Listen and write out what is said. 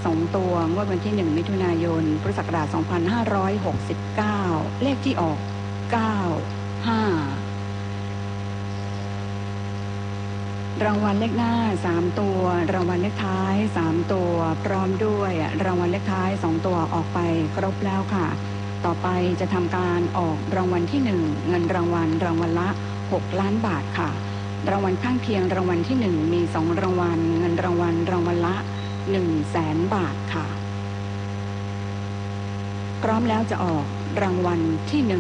2 ตัวงวดวันที่ 1 มิถุนายน พุทธศักราช 2569 เลขที่ออก 95 รางวัลเลขหน้า 3 ตัว รางวัลเลขท้าย 3 ตัว พร้อมด้วยรางวัลเลขท้าย 2 ตัวออกไปครบแล้วค่ะ ต่อไปจะทำการออกรางวัลที่ 1 เงินรางวัลละ 6 ล้านบาทค่ะ รางวัลข้างเคียงรางวัลที่ 1 มี 2 รางวัล เงินรางวัลละ 100,000 บาทค่ะ พร้อมแล้วจะออกรางวัลที่ 1